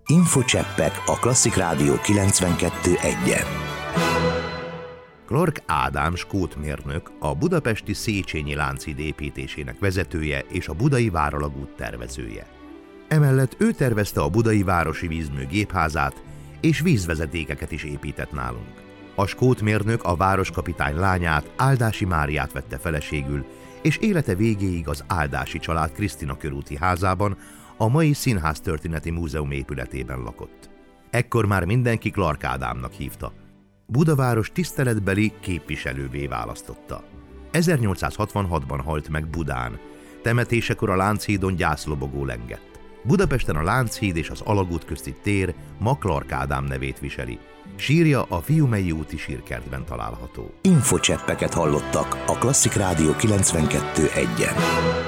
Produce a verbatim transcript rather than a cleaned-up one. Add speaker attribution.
Speaker 1: Infocseppek a Klasszik Rádió kilencvenkettő egyen.
Speaker 2: Clark Ádám skótmérnök, a budapesti Széchenyi Lánchíd építésének vezetője és a budai váralagút tervezője. Emellett ő tervezte a budai városi vízmű gépházát, és vízvezetékeket is épített nálunk. A skótmérnök a városkapitány lányát, Áldási Máriát vette feleségül, és élete végéig az Áldási család Krisztina körúti házában, a mai Színháztörténeti Múzeum épületében lakott. Ekkor már mindenki Clark Ádámnak hívta. Budaváros tiszteletbeli képviselővé választotta. ezernyolcszázhatvanhatban halt meg Budán. Temetésekor a Lánchídon gyászlobogó lengett. Budapesten a Lánchíd és az Alagút közti tér ma Clark Ádám nevét viseli. Sírja a Fiumei úti sírkertben található.
Speaker 1: Infocseppeket hallottak a Klasszik Rádió kilencvenkettő egyen.